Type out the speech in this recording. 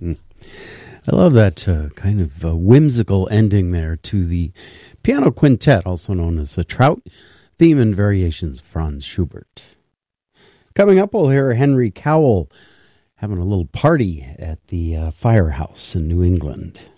I love that kind of whimsical ending there to the piano quintet, also known as the Trout theme and variations, Franz Schubert. Coming up, we'll hear Henry Cowell having a little party at the firehouse in New England.